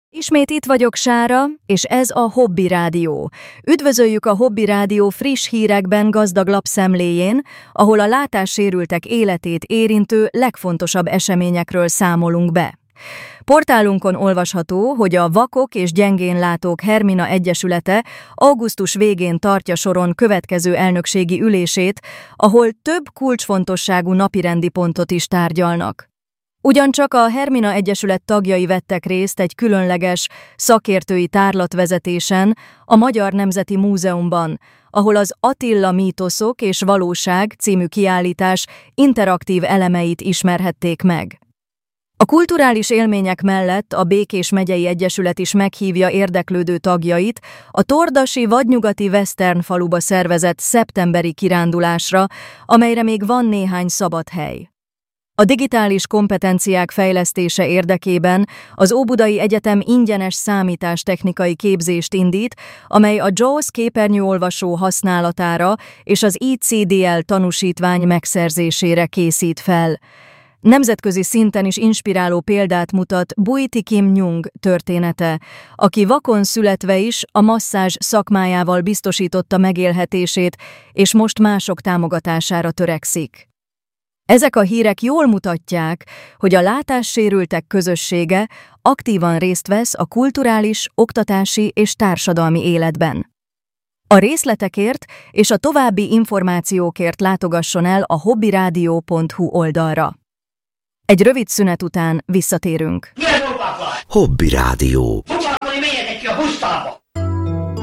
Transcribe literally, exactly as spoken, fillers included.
Ismét itt vagyok, Sára, és ez a Hobby Rádió. Üdvözöljük a Hobby Rádió friss hírekben gazdag lapszemléjén, ahol a látássérültek életét érintő legfontosabb eseményekről számolunk be. Portálunkon olvasható, hogy a Vakok és Gyengénlátók Hermina Egyesülete augusztus végén tartja soron következő elnökségi ülését, ahol több kulcsfontosságú napirendi pontot is tárgyalnak. Ugyancsak a Hermina Egyesület tagjai vettek részt egy különleges, szakértői tárlatvezetésen a Magyar Nemzeti Múzeumban, ahol az Attila mítoszok és valóság című kiállítás interaktív elemeit ismerhették meg. A kulturális élmények mellett a Békés Megyei Egyesület is meghívja érdeklődő tagjait a tordasi vadnyugati Western faluba szervezett szeptemberi kirándulásra, amelyre még van néhány szabad hely. A digitális kompetenciák fejlesztése érdekében az Óbudai Egyetem ingyenes számítástechnikai képzést indít, amely a JAWS képernyőolvasó használatára és az I C D L tanúsítvány megszerzésére készít fel. Nemzetközi szinten is inspiráló példát mutat Bui-Thi Kim-Nyung története, aki vakon születve is a masszázs szakmájával biztosította megélhetését, és most mások támogatására törekszik. Ezek a hírek jól mutatják, hogy a látássérültek közössége aktívan részt vesz a kulturális, oktatási és társadalmi életben. A részletekért és a további információkért látogasson el a hobbyradio pont hu oldalra. Egy rövid szünet után visszatérünk. Hobby Rádió. Foglalkozni, menjetek ki a busztába!